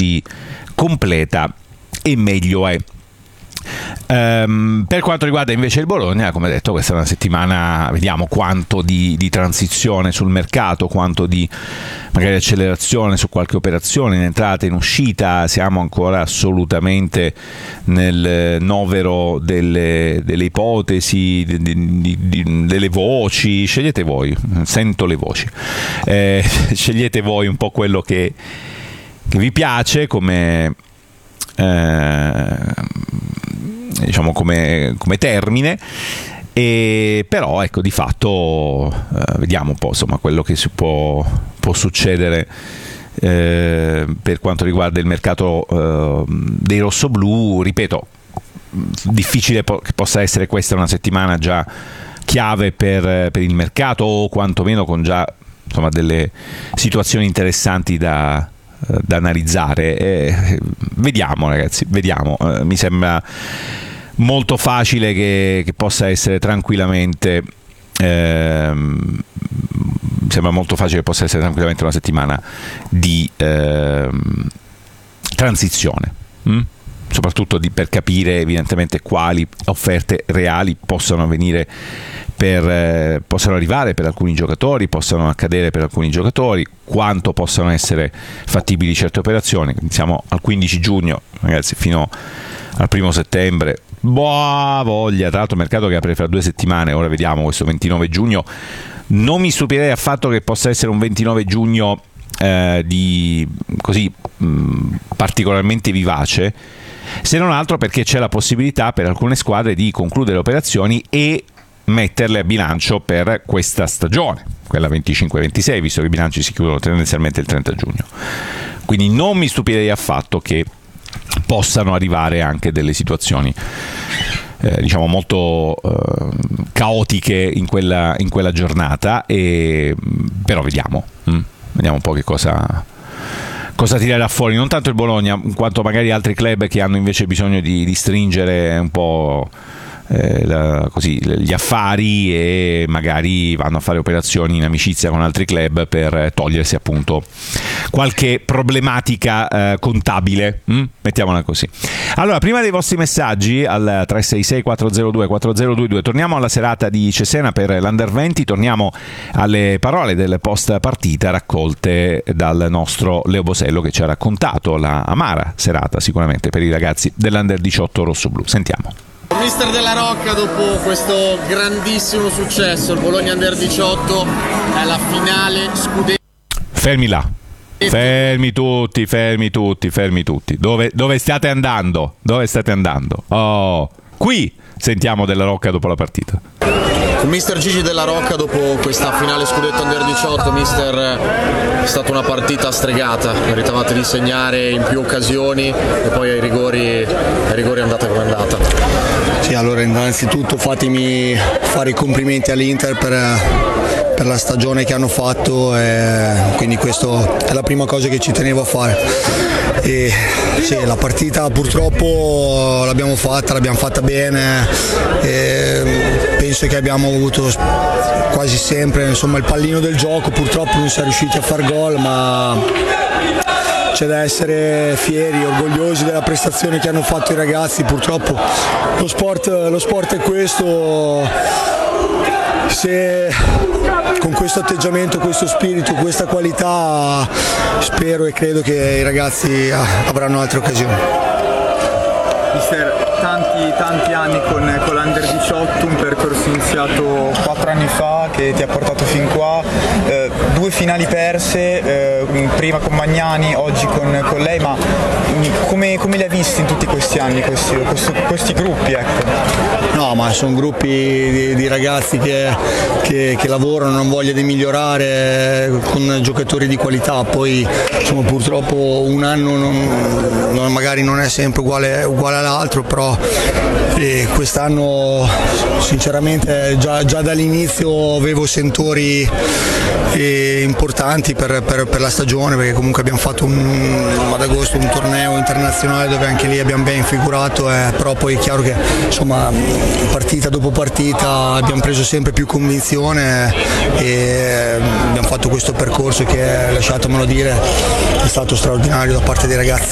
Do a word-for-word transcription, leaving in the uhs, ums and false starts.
si completa e meglio è. Um, per quanto riguarda invece il Bologna, come detto, questa è una settimana, vediamo quanto di, di transizione sul mercato, quanto di magari accelerazione su qualche operazione in entrata e in uscita. Siamo ancora assolutamente nel novero delle, delle ipotesi, di, di, di, delle voci. Scegliete voi, sento le voci, eh, scegliete voi un po' quello che, che vi piace come eh, diciamo come, come termine, e però ecco, di fatto eh, vediamo un po' insomma quello che si può, può succedere eh, per quanto riguarda il mercato eh, dei rossoblù. Ripeto, difficile po- che possa essere questa una settimana già chiave per, per il mercato, o quantomeno con già insomma delle situazioni interessanti da da analizzare. Eh, vediamo ragazzi, vediamo. Eh, mi sembra molto facile che, che possa essere tranquillamente ehm, mi sembra molto facile che possa essere tranquillamente una settimana di ehm, transizione, mm? soprattutto di, per capire evidentemente quali offerte reali possano venire per, eh, possano arrivare per alcuni giocatori, possano accadere per alcuni giocatori, quanto possano essere fattibili certe operazioni. Siamo al quindici giugno, ragazzi, fino al primo settembre, boh, voglia. Tra l'altro mercato che apre fra due settimane, ora vediamo questo ventinove giugno. Non mi stupirei affatto che possa essere un ventinove giugno eh, di così mh, particolarmente vivace, se non altro perché c'è la possibilità per alcune squadre di concludere operazioni e metterle a bilancio per questa stagione, quella venticinque ventisei, visto che i bilanci si chiudono tendenzialmente il trenta giugno. Quindi non mi stupirei affatto che possano arrivare anche delle situazioni eh, diciamo molto eh, caotiche in quella, in quella giornata, e però vediamo mm? vediamo un po' che cosa cosa tirerà fuori, non tanto il Bologna quanto magari altri club che hanno invece bisogno di, di stringere un po' Eh, la, così, gli affari, e magari vanno a fare operazioni in amicizia con altri club per togliersi appunto qualche problematica eh, contabile, mm? mettiamola così. Allora, prima dei vostri messaggi al tre sei sei quattro zero due quattro zero due due torniamo alla serata di Cesena per l'Under venti, torniamo alle parole del post partita raccolte dal nostro Leo Bosello, che ci ha raccontato la amara serata sicuramente per i ragazzi dell'Under diciotto rossoblù. Sentiamo. Mister Della Rocca, dopo questo grandissimo successo, il Bologna Under diciotto alla finale scudetto. Fermi là, fermi tutti, fermi tutti, fermi tutti. Dove, dove state andando? Dove state andando? Oh, qui sentiamo Della Rocca dopo la partita. Con mister Gigi Della Rocca, dopo questa finale scudetto Under diciotto, mister, è stata una partita stregata, meritavate di segnare in più occasioni e poi ai rigori, ai rigori è andata come è andata. Sì, allora innanzitutto fatemi fare i complimenti all'Inter per, per la stagione che hanno fatto, e quindi questo è la prima cosa che ci tenevo a fare. E sì, la partita purtroppo l'abbiamo fatta, l'abbiamo fatta bene, e penso che abbiamo avuto quasi sempre insomma, il pallino del gioco, purtroppo non si è riusciti a far gol, ma c'è da essere fieri, orgogliosi della prestazione che hanno fatto i ragazzi. Purtroppo lo sport, lo sport è questo, se con questo atteggiamento, questo spirito, questa qualità spero e credo che i ragazzi avranno altre occasioni. Mister, tanti, tanti anni con, con l'Under diciotto, un percorso iniziato quattro anni fa che ti ha portato fin qua, eh, due finali perse, eh, prima con Magnani, oggi con, con lei, ma come, come li hai visti in tutti questi anni, questi, questi, questi gruppi? Ecco. No, ma sono gruppi di, di ragazzi che, che, che lavorano, hanno voglia di migliorare, con giocatori di qualità. Poi insomma, purtroppo un anno non, non, magari non è sempre uguale, uguale all'altro, però eh, quest'anno sinceramente già, già dall'inizio avevo sentori eh, importanti per, per, per la stagione, perché comunque abbiamo fatto un, ad agosto un torneo internazionale dove anche lì abbiamo ben figurato, eh, però poi è chiaro che insomma partita dopo partita abbiamo preso sempre più convinzione e abbiamo fatto questo percorso che, lasciatemelo dire, è stato straordinario da parte dei ragazzi.